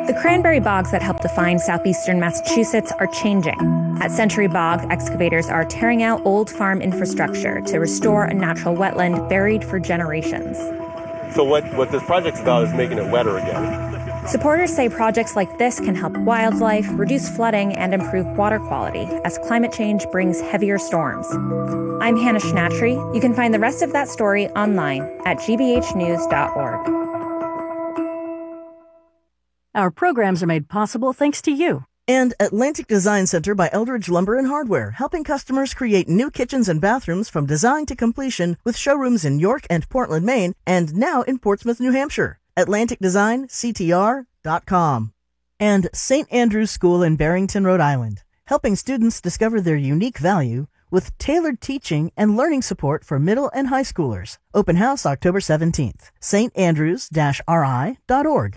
The cranberry bogs that help define southeastern Massachusetts are changing. At Century Bog, excavators are tearing out old farm infrastructure to restore a natural wetland buried for generations. So what this project's about is making it wetter again. Supporters say projects like this can help wildlife, reduce flooding, and improve water quality as climate change brings heavier storms. I'm Hannah Schnatry. You can find the rest of that story online at gbhnews.org. Our programs are made possible thanks to you. And Atlantic Design Center by Eldridge Lumber and Hardware, helping customers create new kitchens and bathrooms from design to completion with showrooms in York and Portland, Maine, and now in Portsmouth, New Hampshire. AtlanticDesignCTR.com. And St. Andrew's School in Barrington, Rhode Island, helping students discover their unique value with tailored teaching and learning support for middle and high schoolers. Open house October 17th. standrews-ri.org.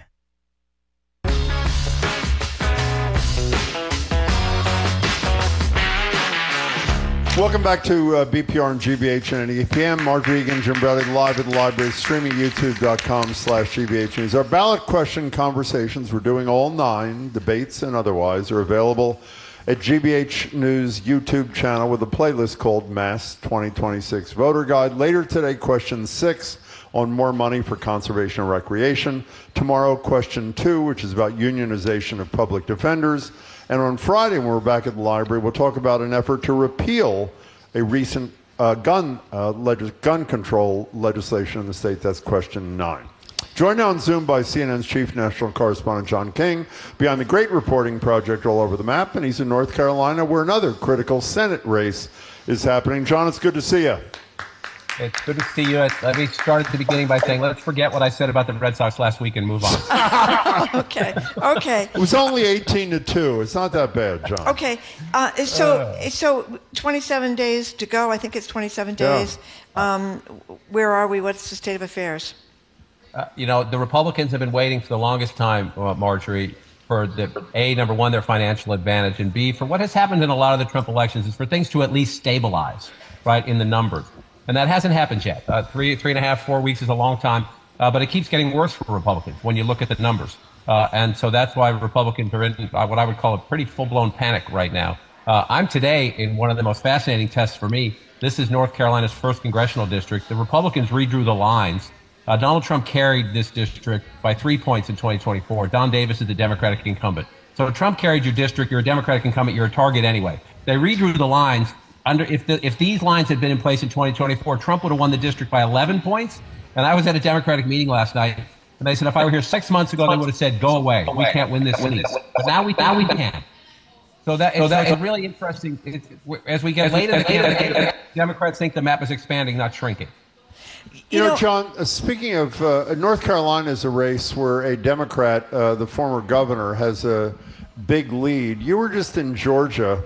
Welcome back to BPR and GBH and EPM. Mark Regan, Jim Bradley, live at the library, streaming youtube.com/GBH News. Our ballot question conversations, we're doing all 9, debates and otherwise, are available at GBH News YouTube channel with a playlist called Mass 2026 Voter Guide. Later today, question 6 on more money for conservation and recreation. Tomorrow, question 2, which is about unionization of public defenders. And on Friday, when we're back at the library, we'll talk about an effort to repeal a recent gun control legislation in the state. That's question 9. Joined now on Zoom by CNN's chief national correspondent, John King, behind the great reporting project all over the map. And he's in North Carolina, where another critical Senate race is happening. John, it's good to see you. It's good to see you. Let me start at the beginning by saying, let's forget what I said about the Red Sox last week and move on. Okay. It was only 18-2. It's not that bad, John. Okay. So 27 days to go. I think it's 27 days. Yeah. Where are we? What's the state of affairs? The Republicans have been waiting for the longest time, Marjorie, for number one, their financial advantage, and B, for what has happened in a lot of the Trump elections is for things to at least stabilize, right, in the numbers. And that hasn't happened yet. 3.5, 4 weeks is a long time, but it keeps getting worse for Republicans when you look at the numbers. And so that's why Republicans are in what I would call a pretty full-blown panic right now. I'm today in one of the most fascinating tests for me. This is North Carolina's first congressional district. The Republicans redrew the lines. Donald Trump carried this district by 3 points in 2024. Don Davis is the Democratic incumbent. So Trump carried your district. You're a Democratic incumbent. You're a target anyway. They redrew the lines. If these lines had been in place in 2024, Trump would have won the district by 11 points. And I was at a Democratic meeting last night, and they said if I were here 6 months ago, they would have said, "Go away, we can't win this seat." But now we can. So it's really interesting. As we get later in the game, Democrats think the map is expanding, not shrinking. You know, John, speaking of North Carolina is a race where a Democrat, the former governor, has a big lead. You were just in Georgia,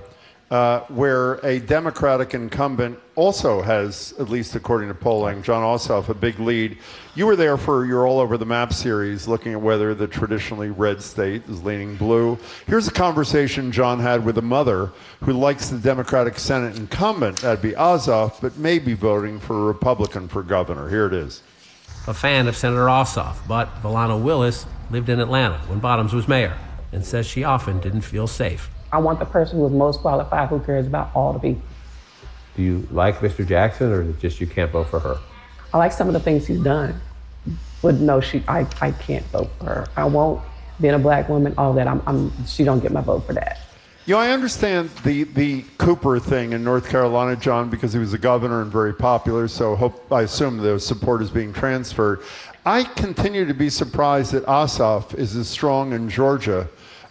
where a Democratic incumbent also has, at least according to polling, Jon Ossoff, a big lead. You were there for your All Over the Map series, looking at whether the traditionally red state is leaning blue. Here's a conversation John had with a mother who likes the Democratic Senate incumbent, that'd be Ossoff, but may be voting for a Republican for governor. Here it is. A fan of Senator Ossoff, but Volano Willis lived in Atlanta when Bottoms was mayor and says she often didn't feel safe. I want the person who is most qualified, who cares about all the people. Do you like Mr. Jackson, or is it just you can't vote for her? I like some of the things he's done, but no, I can't vote for her. I won't. Being a black woman, all that, she don't get my vote for that. You know, I understand the Cooper thing in North Carolina, John, because he was a governor and very popular, so I assume the support is being transferred. I continue to be surprised that Ossoff is as strong in Georgia.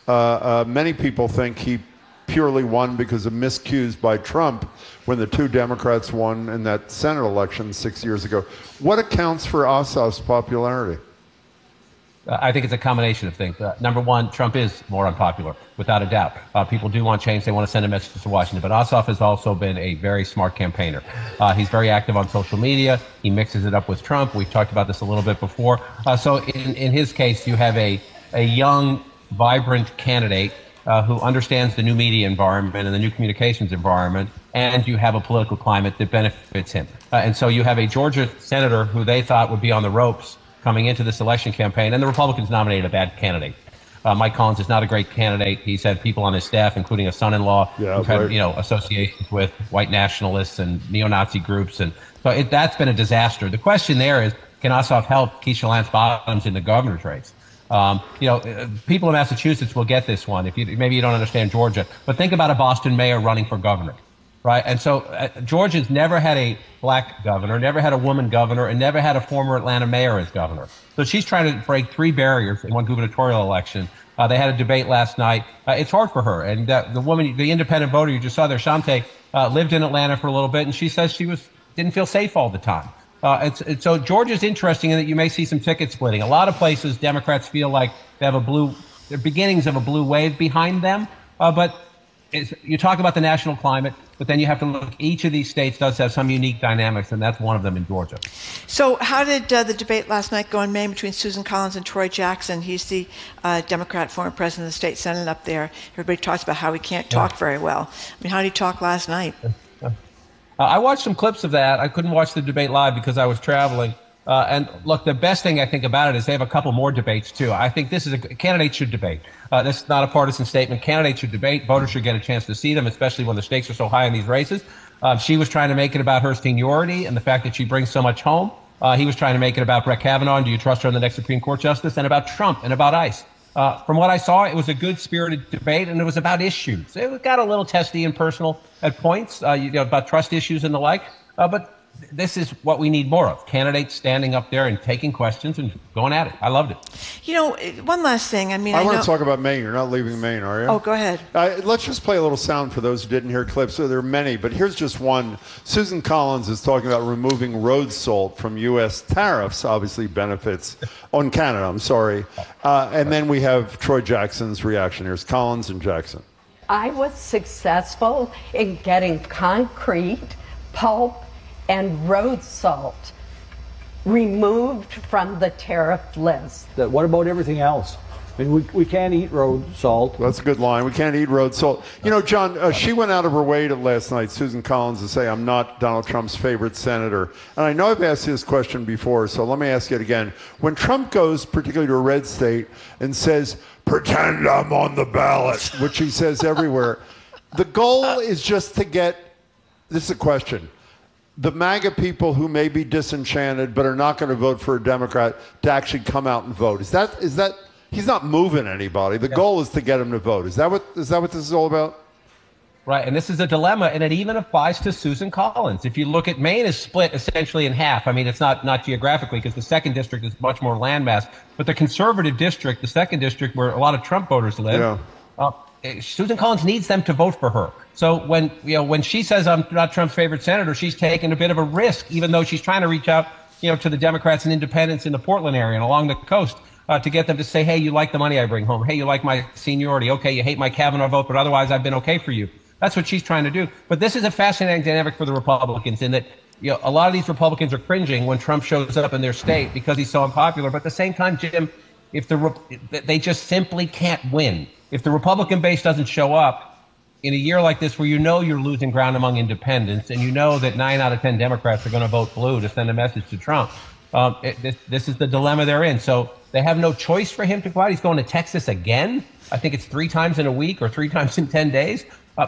Many people think he purely won because of miscues by Trump when the two Democrats won in that Senate election 6 years ago. What accounts for Ossoff's popularity? I think it's a combination of things. Number one, Trump is more unpopular, without a doubt. People do want change. They want to send a message to Washington. But Ossoff has also been a very smart campaigner. He's very active on social media. He mixes it up with Trump. We've talked about this a little bit before. So in his case, you have a young, vibrant candidate who understands the new media environment and the new communications environment, and you have a political climate that benefits him. And so you have a Georgia senator who they thought would be on the ropes coming into this election campaign, and the Republicans nominated a bad candidate. Mike Collins is not a great candidate. He's had people on his staff, including a son-in-law, who've had associations with white nationalists and neo-Nazi groups, and so that's been a disaster. The question there is, can Ossoff help Keisha Lance Bottoms in the governor's race? People in Massachusetts will get this one. Maybe you don't understand Georgia, but think about a Boston mayor running for governor. Right. And so Georgia's never had a black governor, never had a woman governor, and never had a former Atlanta mayor as governor. So she's trying to break 3 barriers in one gubernatorial election. They had a debate last night. It's hard for her. And the woman, the independent voter you just saw there, Shante, lived in Atlanta for a little bit, and she says she didn't feel safe all the time. So Georgia's interesting in that you may see some ticket splitting. A lot of places, Democrats feel like they have they're beginnings of a blue wave behind them. But you talk about the national climate, but then you have to look, each of these states does have some unique dynamics, and that's one of them in Georgia. So how did the debate last night go in Maine between Susan Collins and Troy Jackson? He's the Democrat former president of the state Senate up there. Everybody talks about how he can't talk very well. I mean, how did he talk last night? I watched some clips of that. I couldn't watch the debate live because I was traveling. And look, the best thing I think about it is they have a couple more debates, too. I think this is candidates should debate. This is not a partisan statement. Candidates should debate. Voters should get a chance to see them, especially when the stakes are so high in these races. She was trying to make it about her seniority and the fact that she brings so much home. He was trying to make it about Brett Kavanaugh and do you trust her in the next Supreme Court justice, and about Trump and about ICE. From what I saw, it was a good-spirited debate, and it was about issues. It got a little testy and personal at points, about trust issues and the like, but this is what we need more of. Candidates standing up there and taking questions and going at it. I loved it. One last thing. I want to talk about Maine. You're not leaving Maine, are you? Oh, go ahead. Let's just play a little sound for those who didn't hear clips. So there are many, but here's just one. Susan Collins is talking about removing road salt from U.S. tariffs, obviously benefits on Canada. I'm sorry. And then we have Troy Jackson's reaction. Here's Collins and Jackson. I was successful in getting concrete, pulp, and road salt removed from the tariff list. What about everything else? I mean, we can't eat road salt. That's a good line. We can't eat road salt. John, she went out of her way last night, Susan Collins, to say, I'm not Donald Trump's favorite senator. And I know I've asked you this question before, so let me ask it again. When Trump goes, particularly to a red state, and says, pretend I'm on the ballot, which he says everywhere, the goal is just to get, this is a question, the MAGA people who may be disenchanted but are not going to vote for a Democrat to actually come out and vote. Is that he's not moving anybody. The goal is to get him to vote. Is that what this is all about? Right, and this is a dilemma, and it even applies to Susan Collins. If you look at Maine is split essentially in half. I mean, it's not geographically because the second district is much more landmass, but the conservative district, the second district where a lot of Trump voters live, Susan Collins needs them to vote for her. So when she says I'm not Trump's favorite senator, she's taking a bit of a risk, even though she's trying to reach out, to the Democrats and independents in the Portland area and along the coast to get them to say, hey, you like the money I bring home. Hey, you like my seniority. Okay, you hate my Kavanaugh vote, but otherwise I've been okay for you. That's what she's trying to do. But this is a fascinating dynamic for the Republicans in that a lot of these Republicans are cringing when Trump shows up in their state because he's so unpopular. But at the same time, Jim, they just simply can't win. If the Republican base doesn't show up in a year like this where you're losing ground among independents and that 9 out of 10 Democrats are going to vote blue to send a message to Trump, this is the dilemma they're in. So they have no choice for him to go out. He's going to Texas again. I think it's 3 times in a week or 3 times in 10 days.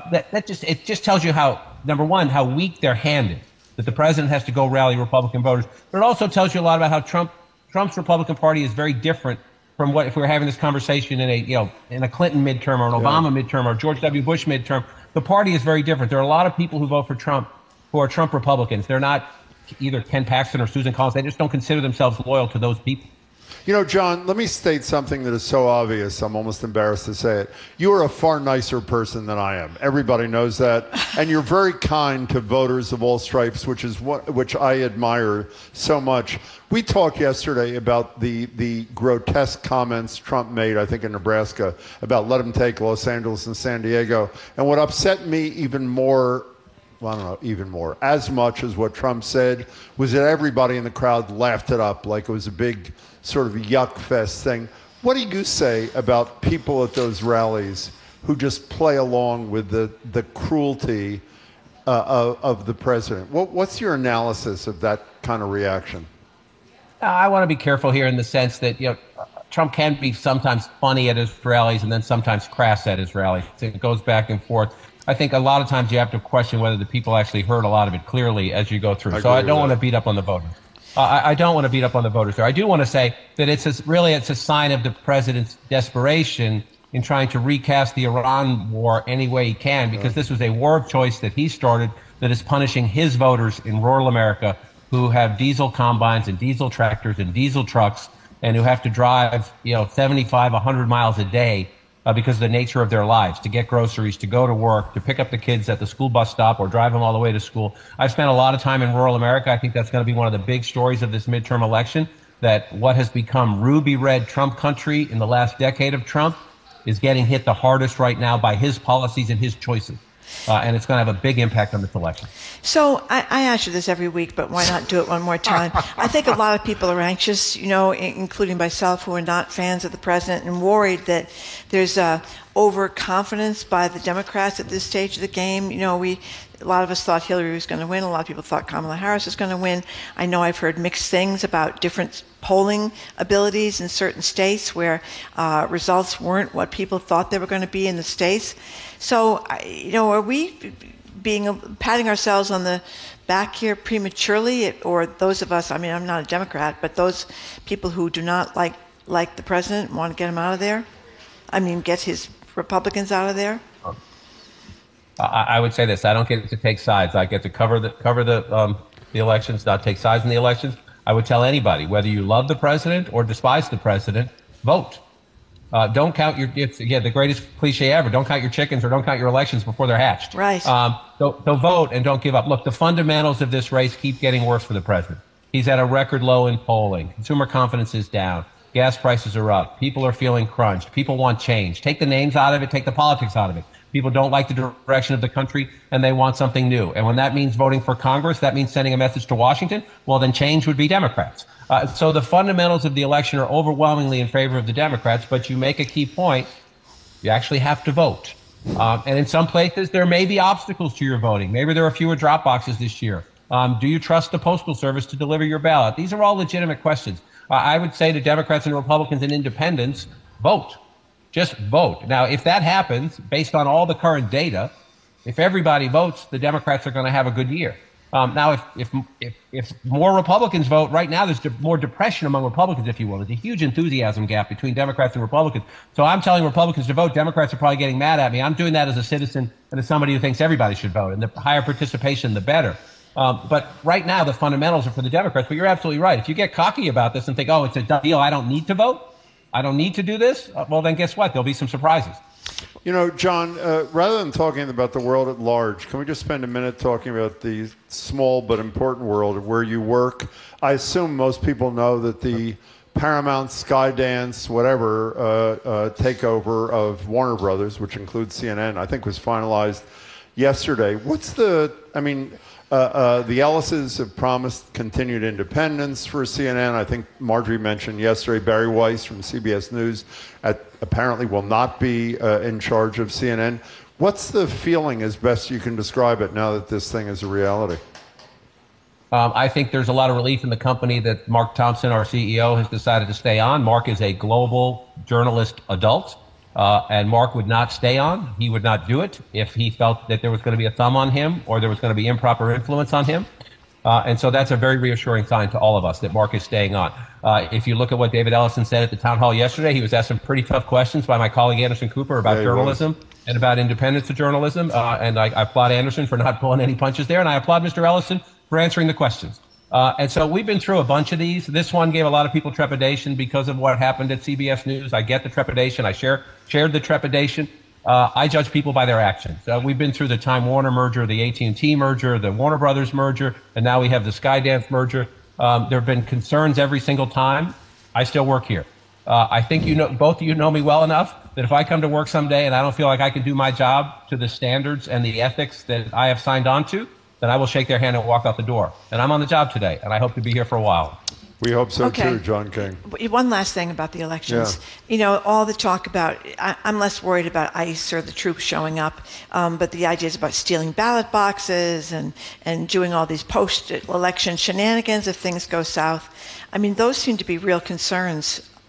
It just tells you how, number one, how weak their hand is, that the president has to go rally Republican voters. But it also tells you a lot about how Trump's Republican Party is very different from what if we were having this conversation in a Clinton midterm or an Obama midterm or George W. Bush midterm. The party is very different. There are a lot of people who vote for Trump who are Trump Republicans. They're not either Ken Paxton or Susan Collins. They just don't consider themselves loyal to those people. John, let me state something that is so obvious, I'm almost embarrassed to say it. You are a far nicer person than I am. Everybody knows that. And you're very kind to voters of all stripes, which I admire so much. We talked yesterday about the grotesque comments Trump made, I think in Nebraska, about let him take Los Angeles and San Diego. And what upset me even more, well, I don't know, even more, as much as what Trump said, was that everybody in the crowd laughed it up like it was a big sort of yuck fest thing. What do you say about people at those rallies who just play along with the cruelty of the president? What's your analysis of that kind of reaction? I want to be careful here in the sense that, Trump can be sometimes funny at his rallies and then sometimes crass at his rallies. It goes back and forth. I think a lot of times you have to question whether the people actually heard a lot of it clearly as you go through. So I don't want to beat up on the voters. I don't want to beat up on the voters there. I do want to say that it's a sign of the president's desperation in trying to recast the Iran war any way he can, because this was a war of choice that he started that is punishing his voters in rural America who have diesel combines and diesel tractors and diesel trucks and who have to drive, 75, 100 miles a day because of the nature of their lives, to get groceries, to go to work, to pick up the kids at the school bus stop or drive them all the way to school. I've spent a lot of time in rural America. I think that's going to be one of the big stories of this midterm election, that what has become ruby red Trump country in the last decade of Trump is getting hit the hardest right now by his policies and his choices. And it's going to have a big impact on this election. So I ask you this every week, but why not do it one more time? I think a lot of people are anxious, including myself, who are not fans of the president and worried that there's overconfidence by the Democrats at this stage of the game. A lot of us thought Hillary was going to win. A lot of people thought Kamala Harris was going to win. I know I've heard mixed things about different polling abilities in certain states where results weren't what people thought they were going to be in the states. So, are we patting ourselves on the back here prematurely, or those of us, I'm not a Democrat, but those people who do not like the president and want to get him out of there? Get his Republicans out of there? I would say this: I don't get to take sides. I get to cover the elections, not take sides in the elections. I would tell anybody, whether you love the president or despise the president, vote. Don't count the greatest cliche ever. Don't count your chickens or don't count your elections before they're hatched. Right. So vote and don't give up. Look, the fundamentals of this race keep getting worse for the president. He's at a record low in polling. Consumer confidence is down. Gas prices are up. People are feeling crunched. People want change. Take the names out of it. Take the politics out of it. People don't like the direction of the country, and they want something new. And when that means voting for Congress, that means sending a message to Washington. Well, then change would be Democrats. So the fundamentals of the election are overwhelmingly in favor of the Democrats, but you make a key point. You actually have to vote. And in some places, there may be obstacles to your voting. Maybe there are fewer drop boxes this year. Do you trust the Postal Service to deliver your ballot? These are all legitimate questions. I would say to Democrats and Republicans and independents, vote. Just vote. Now, if that happens, based on all the current data, if everybody votes, the Democrats are going to have a good year. Now, if more Republicans vote, right now there's more depression among Republicans, if you will. There's a huge enthusiasm gap between Democrats and Republicans. So I'm telling Republicans to vote. Democrats are probably getting mad at me. I'm doing that as a citizen and as somebody who thinks everybody should vote. And the higher participation, the better. But right now, the fundamentals are for the Democrats. But you're absolutely right. If you get cocky about this and think, oh, it's a done deal, I don't need to vote, I don't need to do this, well, then guess what? There'll be some surprises. John, rather than talking about the world at large, can we just spend a minute talking about the small but important world of where you work? I assume most people know that the Paramount, Skydance, whatever, takeover of Warner Brothers, which includes CNN, I think was finalized yesterday. The Ellises have promised continued independence for CNN. I think Marjorie mentioned yesterday Barry Weiss from CBS News apparently will not be in charge of CNN. What's the feeling, as best you can describe it, now that this thing is a reality? I think there's a lot of relief in the company that Mark Thompson, our CEO, has decided to stay on. Mark is a global journalist adult, and Mark would not stay on. He would not do it if he felt that there was going to be a thumb on him or there was going to be improper influence on him. And so that's a very reassuring sign to all of us that Mark is staying on. If you look at what David Ellison said at the town hall yesterday, he was asked some pretty tough questions by my colleague Anderson Cooper about journalism and about independence of journalism. And I applaud Anderson for not pulling any punches there. And I applaud Mr. Ellison for answering the questions. And so we've been through a bunch of these. This one gave a lot of people trepidation because of what happened at CBS News. I get the trepidation. I shared the trepidation. I judge people by their actions. We've been through the Time Warner merger, the AT&T merger, the Warner Brothers merger, and now we have the Skydance merger. There have been concerns every single time. I still work here. I think both of you know me well enough that if I come to work someday and I don't feel like I can do my job to the standards and the ethics that I have signed on to, then I will shake their hand and walk out the door. And I'm on the job today, and I hope to be here for a while. We hope so too, John King. One last thing about the elections. Yeah. All the talk about, I'm less worried about ICE or the troops showing up, but the ideas about stealing ballot boxes and doing all these post-election shenanigans if things go south. Those seem to be real concerns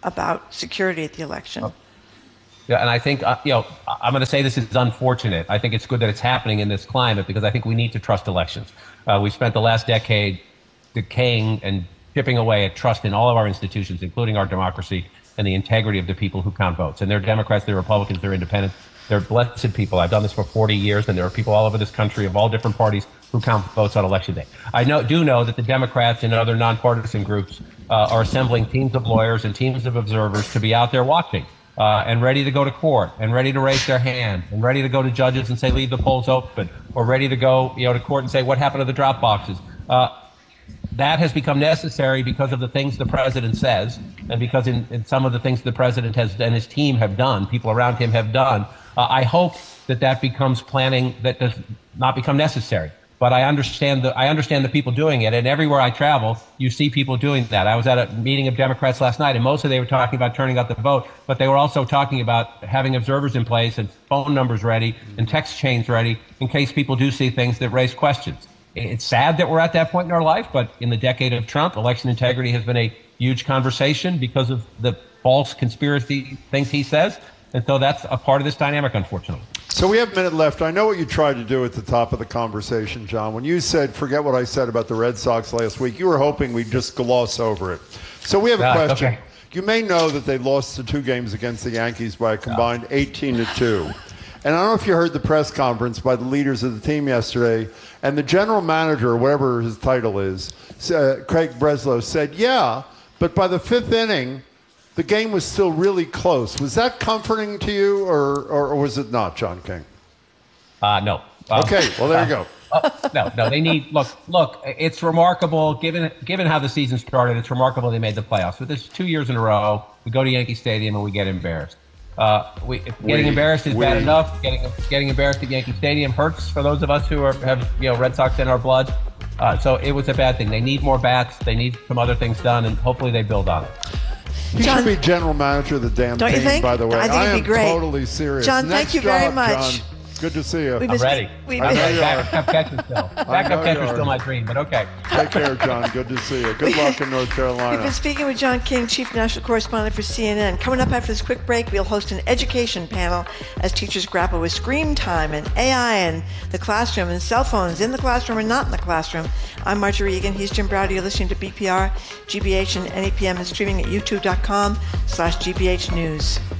about security at the election. Yeah, and I think, I'm going to say this is unfortunate. I think it's good that it's happening in this climate because I think we need to trust elections. We spent the last decade decaying and chipping away at trust in all of our institutions, including our democracy and the integrity of the people who count votes. And they're Democrats, they're Republicans, they're independents. They're blessed people. I've done this for 40 years, and there are people all over this country of all different parties who count votes on Election Day. I do know that the Democrats and other nonpartisan groups are assembling teams of lawyers and teams of observers to be out there watching. And ready to go to court, and ready to raise their hand, and ready to go to judges and say, leave the polls open, or ready to go, to court and say, what happened to the drop boxes? That has become necessary because of the things the president says, and because in some of the things the president has and his team have done, people around him have done. I hope that becomes planning that does not become necessary. But I understand the people doing it, and everywhere I travel, you see people doing that. I was at a meeting of Democrats last night, and mostly they were talking about turning out the vote, but they were also talking about having observers in place and phone numbers ready and text chains ready in case people do see things that raise questions. It's sad that we're at that point in our life, but in the decade of Trump, election integrity has been a huge conversation because of the false conspiracy things he says, and so that's a part of this dynamic, unfortunately. So we have a minute left. I know what you tried to do at the top of the conversation, John. When you said, forget what I said about the Red Sox last week, you were hoping we'd just gloss over it. So we have a question. Okay. You may know that they lost the 2 games against the Yankees by a combined 18-2. And I don't know if you heard the press conference by the leaders of the team yesterday, and the general manager, whatever his title is, Craig Breslow, said, yeah, but by the 5th inning, the game was still really close. Was that comforting to you, or was it not, John King? No. Okay, well, there you go. No, they need, look, it's remarkable, given how the season started, it's remarkable they made the playoffs. But this 2 years in a row, we go to Yankee Stadium and we get embarrassed. Getting embarrassed is bad enough. Getting embarrassed at Yankee Stadium hurts for those of us who have Red Sox in our blood. So it was a bad thing. They need more bats. They need some other things done, and hopefully they build on it. He should be general manager of the damn team, you think? By the way. I think it'd be great. Totally serious. John, thank you very much. John. Good to see you. I'm ready. Backup catcher still. Backup catcher still my dream, but okay. Take care, John. Good to see you. Good luck in North Carolina. We've been speaking with John King, Chief National Correspondent for CNN. Coming up after this quick break, we'll host an education panel as teachers grapple with screen time and AI and the classroom and cell phones in the classroom and not in the classroom. I'm Marjorie Egan. He's Jim Browder. You're listening to BPR, GBH, and NEPM and streaming at youtube.com/GBH News.